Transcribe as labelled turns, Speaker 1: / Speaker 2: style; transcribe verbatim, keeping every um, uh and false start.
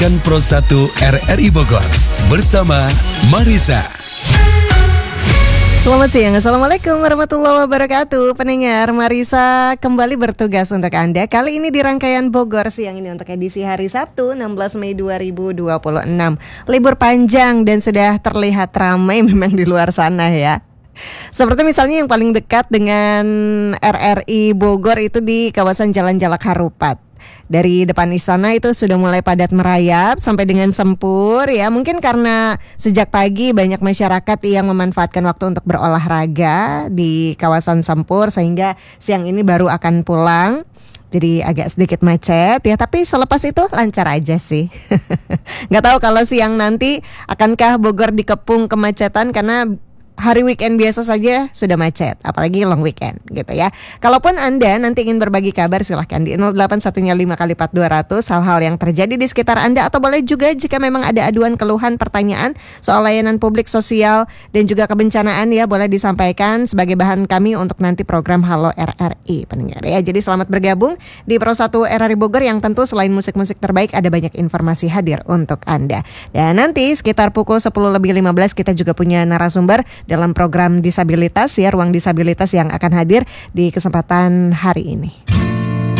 Speaker 1: Kan Pro satu R R I Bogor bersama Marisa.
Speaker 2: Selamat siang, Assalamualaikum warahmatullahi wabarakatuh. Pendengar, Marisa kembali bertugas untuk Anda. Kali ini di rangkaian Bogor siang ini untuk edisi hari Sabtu enam belas Mei dua ribu dua puluh enam. Libur panjang dan sudah terlihat ramai memang di luar sana ya. Seperti misalnya yang paling dekat dengan R R I Bogor itu di kawasan Jalan Jalak Harupat. Dari depan istana itu sudah mulai padat merayap sampai dengan Sempur ya. Mungkin karena sejak pagi banyak masyarakat yang memanfaatkan waktu untuk berolahraga di kawasan Sempur sehingga siang ini baru akan pulang. Jadi agak sedikit macet ya, tapi selepas itu lancar aja sih. Nggak tahu kalau siang nanti akankah Bogor dikepung kemacetan karena hari weekend biasa saja sudah macet, apalagi long weekend gitu ya. Kalaupun Anda nanti ingin berbagi kabar, silahkan di nol delapan satu lima kali empat dua ratus hal-hal yang terjadi di sekitar Anda, atau boleh juga jika memang ada aduan, keluhan, pertanyaan soal layanan publik sosial dan juga kebencanaan ya, boleh disampaikan sebagai bahan kami untuk nanti program Halo R R I pendengar ya. Jadi selamat bergabung di Pro satu R R I Bogor yang tentu selain musik-musik terbaik ada banyak informasi hadir untuk Anda. Dan nanti sekitar pukul sepuluh lebih lima belas kita juga punya narasumber dalam program disabilitas ya, ruang disabilitas yang akan hadir di kesempatan hari ini.